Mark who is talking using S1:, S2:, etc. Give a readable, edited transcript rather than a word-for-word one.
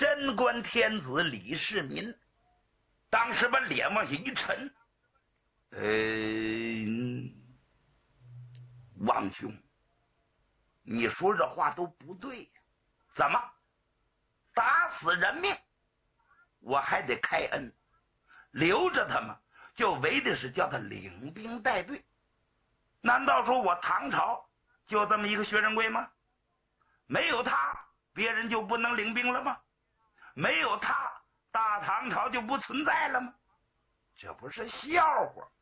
S1: 贞观天子李世民当时把脸往下一沉，王兄，你说这话都不对呀，怎么打死人命我还得开恩，留着他们就为的是叫他领兵带队？难道说我唐朝就这么一个薛仁贵吗？没有他别人就不能领兵了吗？没有他大唐朝就不存在了吗？这不是笑话。